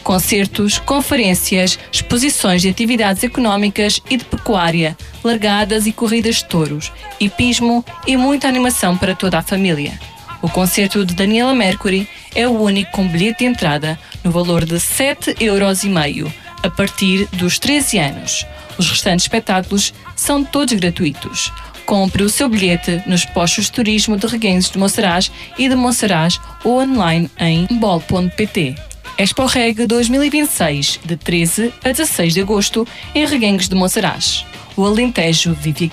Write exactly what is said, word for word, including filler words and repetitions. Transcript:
Concertos, conferências, exposições de atividades económicas e de pecuária, largadas e corridas de touros, hipismo e muita animação para toda a família. O concerto de Daniela Mercury é o único com bilhete de entrada no valor de sete euros e meio, a partir dos treze anos. Os restantes espetáculos são todos gratuitos. Compre o seu bilhete nos postos de turismo de Reguengos de Monsaraz e de Monsaraz ou online em bol ponto pt. ExpoReg dois mil e vinte e seis, de treze a dezasseis de agosto, em Reguengos de Monsaraz. O Alentejo vive